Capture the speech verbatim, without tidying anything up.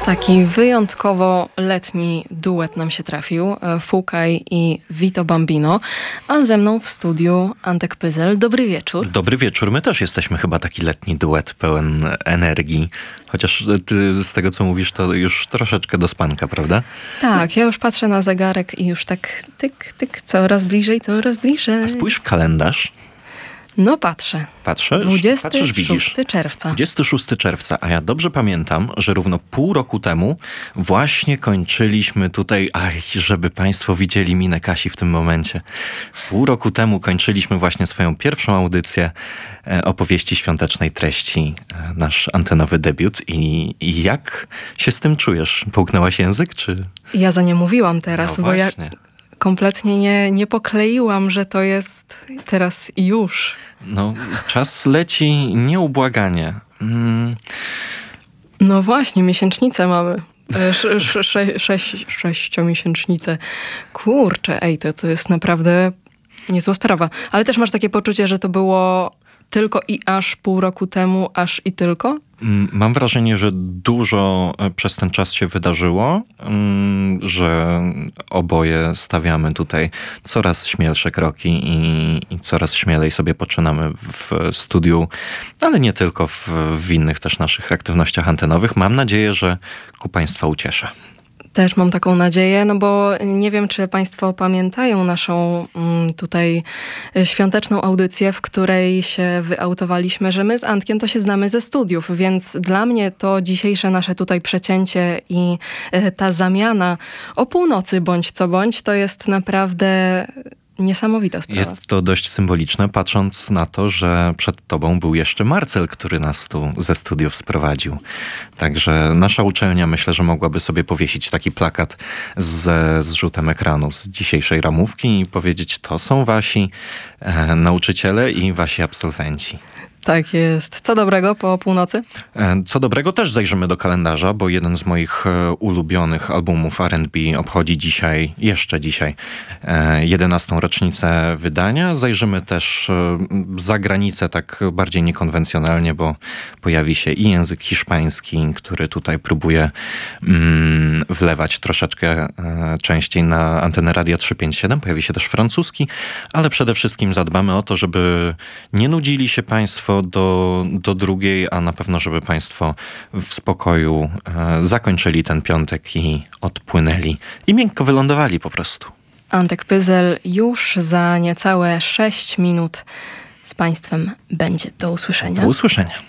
Taki wyjątkowo letni duet nam się trafił, Fukaj i Vito Bambino, a ze mną w studiu Antek Pyzel. Dobry wieczór. Dobry wieczór. My też jesteśmy chyba taki letni duet pełen energii. Chociaż ty z tego, co mówisz, to już troszeczkę do spanka, prawda? Tak, ja już patrzę na zegarek i już tak tyk, tyk, coraz bliżej, coraz bliżej. A spójrz w kalendarz. No patrzę. Patrzysz? dwudziestego szóstego czerwca. dwudziestego szóstego czerwca, a ja dobrze pamiętam, że równo pół roku temu właśnie kończyliśmy tutaj, aj, żeby państwo widzieli minę Kasi w tym momencie. Pół roku temu kończyliśmy właśnie swoją pierwszą audycję e, opowieści świątecznej treści, e, nasz antenowy debiut. I, I jak się z tym czujesz? Połknęłaś język, czy... Ja za nie mówiłam teraz, no bo ja właśnie. kompletnie nie, nie pokleiłam, że to jest teraz i już. No, czas leci nieubłaganie. Mm. No właśnie, miesięcznicę mamy. Sze, sze, sze, sześć, sześciomiesięcznicę. Kurczę, ej, to, to jest naprawdę niezła sprawa. Ale też masz takie poczucie, że to było tylko i aż pół roku temu, aż i tylko? Mam wrażenie, że dużo przez ten czas się wydarzyło, że oboje stawiamy tutaj coraz śmielsze kroki i, i coraz śmielej sobie poczynamy w studiu, ale nie tylko, w, w innych też naszych aktywnościach antenowych. Mam nadzieję, że ku Państwa ucieszę. Też mam taką nadzieję, no bo nie wiem, czy Państwo pamiętają naszą mm, tutaj świąteczną audycję, w której się wyautowaliśmy, że my z Antkiem to się znamy ze studiów, więc dla mnie to dzisiejsze nasze tutaj przecięcie i y, ta zamiana o północy bądź co bądź, to jest naprawdę... niesamowita sprawa. Jest to dość symboliczne, patrząc na to, że przed tobą był jeszcze Marcel, który nas tu ze studiów sprowadził. Także nasza uczelnia, myślę, że mogłaby sobie powiesić taki plakat z zrzutem ekranu z dzisiejszej ramówki i powiedzieć, to są wasi e, nauczyciele i wasi absolwenci. Tak jest. Co dobrego po północy? Co dobrego też zajrzymy do kalendarza, bo jeden z moich ulubionych albumów R and B obchodzi dzisiaj, jeszcze dzisiaj, jedenastą rocznicę wydania. Zajrzymy też za granicę tak bardziej niekonwencjonalnie, bo pojawi się i język hiszpański, który tutaj próbuje mm, wlewać troszeczkę częściej na antenę Radia trzysta pięćdziesiąt siedem. Pojawi się też francuski, ale przede wszystkim zadbamy o to, żeby nie nudzili się Państwo do, do drugiej, a na pewno, żeby Państwo w spokoju e, zakończyli ten piątek i odpłynęli i miękko wylądowali po prostu. Antek Pyzel już za niecałe sześć minut z Państwem będzie. Do usłyszenia. Do usłyszenia.